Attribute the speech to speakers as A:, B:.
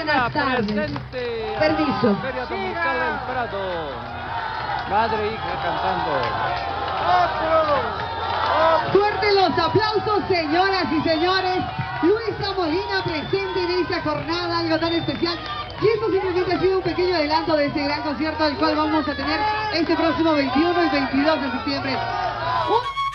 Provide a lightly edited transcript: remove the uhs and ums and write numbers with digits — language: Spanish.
A: buenas tardes.
B: Presente.
A: Permiso.
B: Feria Dominical del Prado. Madre e hija cantando.
A: Fuerte los aplausos, señoras y señores. Luisa Molina presente en esta jornada, algo tan especial. Y esto simplemente ha sido un pequeño adelanto de este gran concierto, el cual vamos a tener este próximo 21 y 22 de septiembre.